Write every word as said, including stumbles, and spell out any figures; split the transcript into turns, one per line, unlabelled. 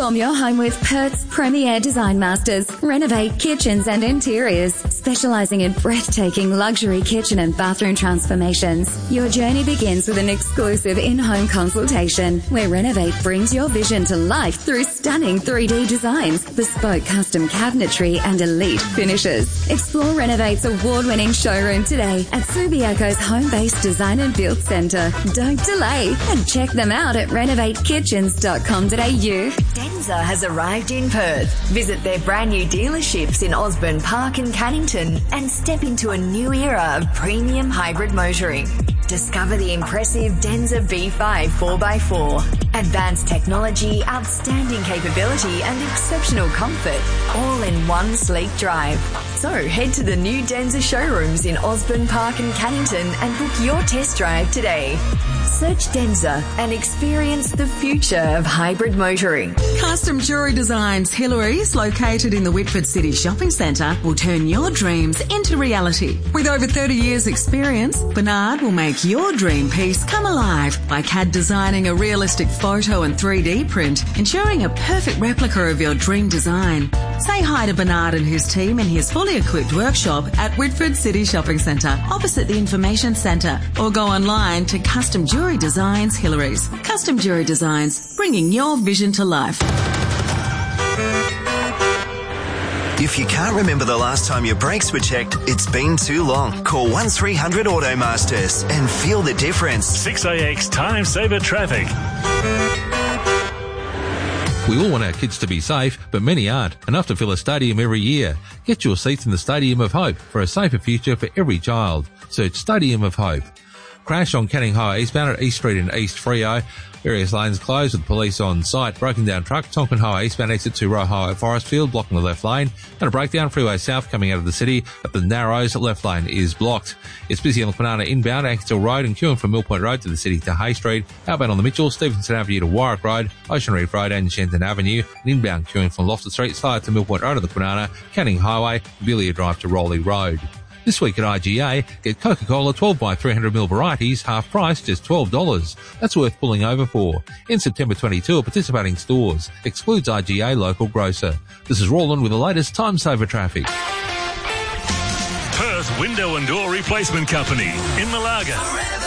Transform your home with Perth's premier design masters. Renovate kitchens and interiors, specialising in breathtaking luxury kitchen and bathroom transformations. Your journey begins with an exclusive in-home consultation where Renovate brings your vision to life through stunning three D designs, bespoke custom cabinetry and elite finishes. Explore Renovate's award-winning showroom today at Subiaco's home-based design and build centre. Don't delay and check them out at renovate kitchens dot com dot a u.
Denza has arrived in Perth. Visit their brand new dealerships in Osborne Park and Cannington and step into a new era of premium hybrid motoring. Discover the impressive Denza B five four by four. Advanced technology, outstanding capability and exceptional comfort, all in one sleek drive. So head to the new Denza showrooms in Osborne Park and Cannington and book your test drive today. Search Denza and experience the future of hybrid motoring.
Custom Jewellery Designs Hillary's, located in the Whitford City Shopping Centre, will turn your dreams into reality. With over thirty years experience, Bernard will make your dream piece come alive by C A D designing a realistic photo and three D print, ensuring a perfect replica of your dream design. Say hi to Bernard and his team in his fully equipped workshop at Whitford City Shopping Centre, opposite the Information Centre, or go online to Custom Jewellery Designs Hillary's. Custom Jewellery Designs, bringing your vision to life.
If you can't remember the last time your brakes were checked, it's been too long. Call one three hundred Automasters and feel the difference.
six A X Time Saver Traffic.
We all want our kids to be safe, but many aren't. Enough to fill a stadium every year. Get your seats in the Stadium of Hope for a safer future for every child. Search Stadium of Hope. Crash on Canning Highway eastbound at East Street and East Freo. Various lanes closed with police on site. Broken down truck, Tonkin Highway eastbound exit to Roe Highway Forestfield, blocking the left lane. And a breakdown freeway south coming out of the city at the Narrows, left lane is blocked. It's busy on the Kwinana inbound, Ankill Road and queuing from Mill Point Road to the city to Hay Street. Outbound on the Mitchell, Stevenson Avenue to Warwick Road, Ocean Reef Road and Shenton Avenue. And inbound queuing from Loftus Street, Slide to Mill Point Road to the Kwinana, Canning Highway, Villiers Drive to Rowley Road. This week at I G A, get Coca-Cola twelve by three hundred milliliter varieties, half price, just twelve dollars. That's worth pulling over for. In September twenty-two at participating stores. Excludes I G A local grocer. This is Roland with the latest Time Saver traffic.
Perth Window and Door Replacement Company in Malaga.